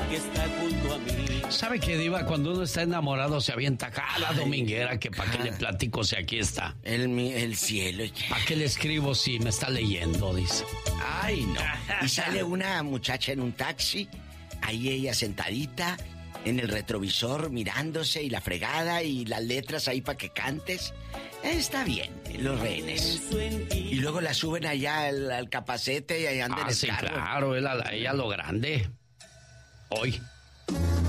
que está junto a mí. ¿Sabe qué, Diva? Cuando uno está enamorado se avienta cada dominguera que para qué le platico si aquí está. El cielo. ¿Para qué le escribo si me está leyendo? Dice. Ay, no. Y sale una muchacha en un taxi, ahí ella sentadita, en el retrovisor mirándose y la fregada y las letras ahí para que cantes. Está bien, los rehenes. Y luego la suben allá al capacete y ahí andan en el sí, carro. claro, ella lo grande. Hoy.